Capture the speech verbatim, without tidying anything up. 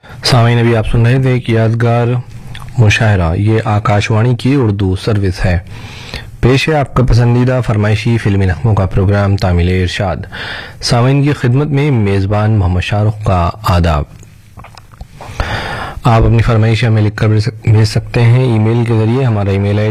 सामीन अभी आप सुन रहे थे एक यादगार मुशायरा, ये आकाशवाणी की उर्दू सर्विस है। पेश है आपका पसंदीदा फरमाइशी फिल्मी नगमों का प्रोग्राम तामील इरशाद। सामीन की खिदमत में मेज़बान मोहम्मद शाहरुख का आदाब। आप अपनी फरमाइश हमें लिखकर भेज सकते हैं ईमेल के जरिए। हमारा ईमेल है